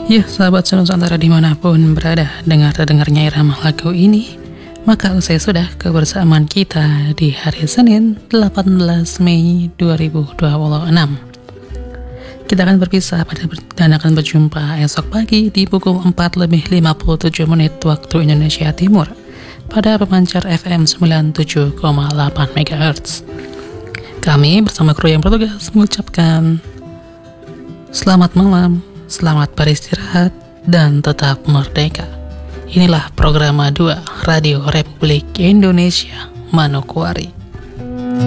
Ya, sahabat Nusantara dimanapun berada, dengarnya irama lagu ini, maka usai sudah kebersamaan kita di hari Senin 18 Mei 2026. Kita akan berpisah dan akan berjumpa esok pagi di pukul 4:57 waktu Indonesia Timur pada pemancar FM 97,8 MHz. Kami bersama kru yang bertugas mengucapkan selamat malam, selamat beristirahat, dan tetap merdeka. Inilah program 2 Radio Republik Indonesia Manokwari.